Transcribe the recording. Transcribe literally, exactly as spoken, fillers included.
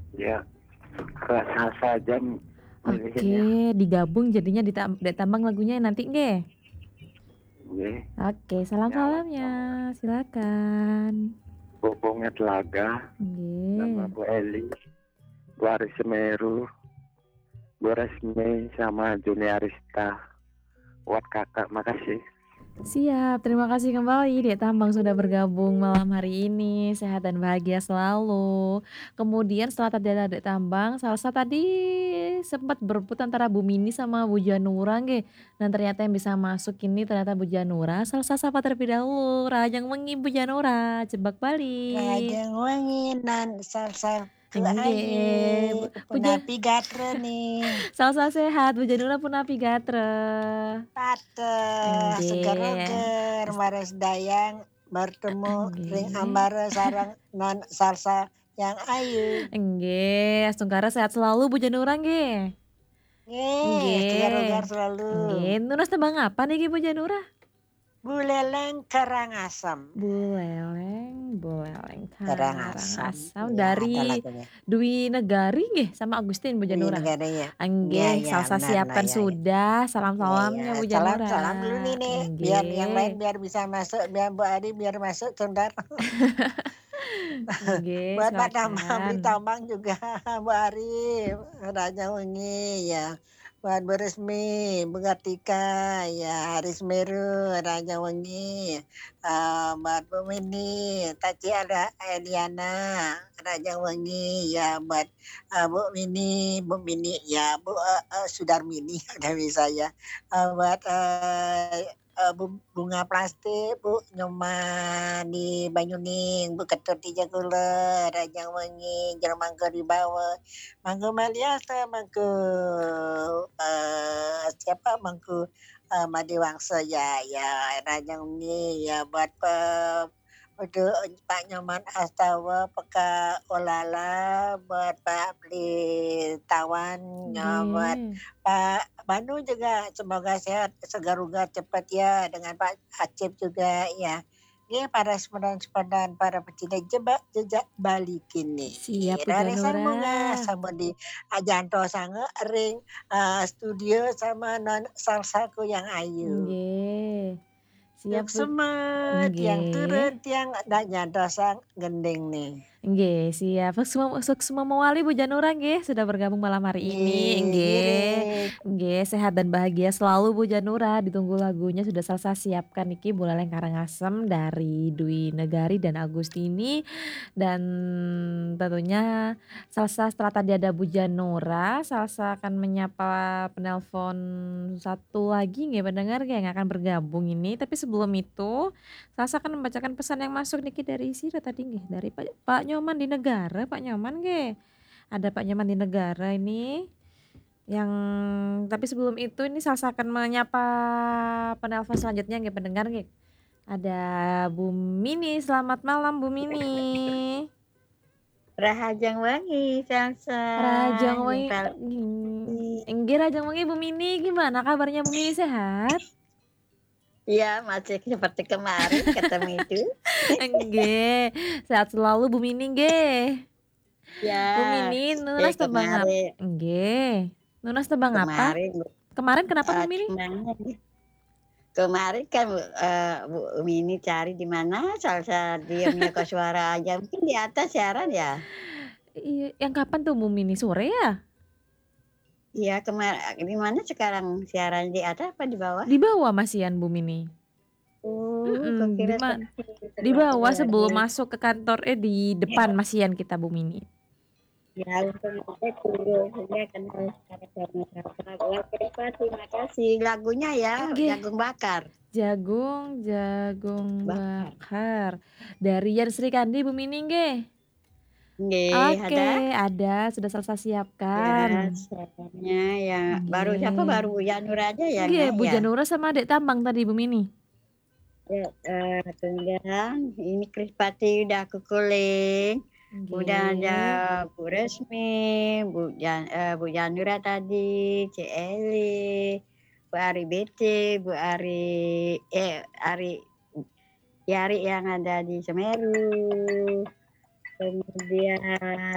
Ya, ke salsa aja milihinnya. Oke, digabung jadinya ditam dek tambang lagunya nanti nggih. Nggih. Oke, Nyawa salam-salamnya, sama silakan. Bobongnya Telaga, Nggih. nama Bu Eli, Bu Ari Semeru, Bu Resmi, sama Juni Arista. Buat Kakak, makasih. Siap, terima kasih kembali Dek Tambang sudah bergabung malam hari ini, sehat dan bahagia selalu. Kemudian setelah tadi ada Dek Tambang, salsa tadi sempat berebut antara Bu Mini sama Bu Janura nggih, dan ternyata yang bisa masuk ini ternyata Bu Janura, salsa sapa terlebih dahulu, "Rajang Wengi Bu Janura, jebak balik." Rajang Wengi nan salsaku Enggih, bu aye, Bu Ja Punapi gatra nih. salsa sehat, Bu Janura punapi gatra. Pateh, Enggih. seger-eger Es mares dayang bertemu ring Enggih. ambara sareng non salsa yang ayu. Enggih, Astunggara sehat selalu Bu Janura nggih? Nggih, segar-segar Nggih. selalu. Nggih, nunas tembang apa niki Bu Janura? Buleleng Karangasem. Buleleng Buleleng Karangasem, Karangasem iya ada dari lagunya. Dwi Negari nggih sama Agustin Bu Dwi Janura? Negarinya, iya Enggih, iya salsa benar, nah siapkan iya iya. sudah, Iya iya, salam-salamnya Bu Janura. salam-salam dulu nih nih, biar yang lain Enggih. biar bisa masuk, biar Bu Ari biar masuk sebentar. Nggih, Buat Pak Tambang, beli silakan. tambang juga Bu Ari, Rajang Wengi ya, buat Bu Resmi, Bu Kartika, ya Ari Semeru, Rajang Wengi, eee, buat Bu Mini, Taci ada Ediana, Rajang Wengi, ya buat, eee, Bu Mini Bu Mini ya Bu, eee eee, Sudarmini udah bisa ya, eee, buat, eee eee, Bu Bunga Plastik, Bu Nyoman di Banyuning, Bu Ketut di Jaguler, Rajang Wengi, Jero Mangku di Bawah, Mangku Maliasa, Mangku, eee, siapa, Mangku, eee, Madiwangsa ya ya Rajang Wengi, ya buat pe untuk Pak Nyoman Astawa, Peka Olala, buat Pak Blitawan, ya buat Nggih. Pak Banu juga semoga sehat, segar-ugar cepat ya, dengan Pak Acip juga ya. Ini para semedan-semedan, para pecinta jebak jejak balik ini. Siap Bu Dari sambungan, Janura. sambung di ajanto sange ring, eee, studio sama non salsaku yang ayu. Nggih. Siap Tuk Bu semet yang nggih. turut yang da nyantosang gending nih. Nggih, siap. Suksma suksmamawali Bu Janura nggih, sudah bergabung malam hari ini, Nggih, nggih. ngiring. Nggih, sehat dan bahagia selalu Bu Janura, ditunggu lagunya sudah salsa siapkan niki Buleleng Karangasem dari Dwi Negari dan Agustini, dan tentunya salsa setelah tadi ada Bu Janura, salsa akan menyapa penelpon satu lagi nggih, pendengar nggih, yang akan bergabung ini. Tapi sebelum itu, salsa akan membacakan pesan yang masuk niki dari sira tadi nggih, dari Pak Pak Nyoman di Negara, Pak Nyoman nggih. Ada Pak Nyoman di Negara ini, yang tapi sebelum itu ini salsa akan menyapa penelpon selanjutnya nggih, pendengar nggih. Ada Bu Mini, selamat malam Bu Mini. Rajang Wengi salsa, Rajang Wengi jempol eng i enggih Rajang Wengi Bu Mini, gimana kabarnya Bu Mini, sehat? Iya, masih seperti kemarin ketemu itu. Enggih, sehat selalu Bu Mini nggih. Iya, Bu Mini, eh, nunas tembang ap kemarin nggih, nunas tembang apa? kemarin Bu Kemarin kenapa Bu eee, Mini? gimana nih, kemarin kan, eee, Bu Mini cari di mana salsa diamnya Koswara aja, mungkin di atas siaran ya? Iya, yang kapan tuh Bu Mini, sore ya? Iya, kema di mana sekarang siaran di atas apa di bawah? Di bawah masihan Bu Mini. Oh, Mhm, di kukira man seperti di bawah sebelum itu. masuk ke kantor eh, di depan masihan kita Bu Mini. Ya, untung aja tunggu saja kenal terima kasih lagunya ya, Enggih. Jagung Bakar. Jagung jagung Bakar. bakar, dari Yan Srikandi Bu Mini nggih. Nggih, ada? Oke, ada, sudah salsa Ya, siapkan. salsanya ya baru siapa, Nggih. baru Janur aja ya, Nggih, Mbak, Bu ya? Janura sama Dek Tambang tadi Bu Mini. Ya, eee, tunggang ini Krispati udah aku calling, udah ada Nggih. Bu Resmi, Bu Jan eee, Bu Janura tadi, Cik Eli, Bu Ari B.C, Bu Ari eh, Ari ya Ari yang ada di Semeru, kemudian